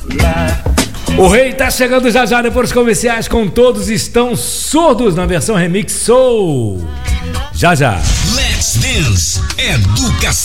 O Rei tá chegando já já depois dos comerciais com Todos Estão Surdos na versão Remix Soul. Já já. Let's Dance Educação.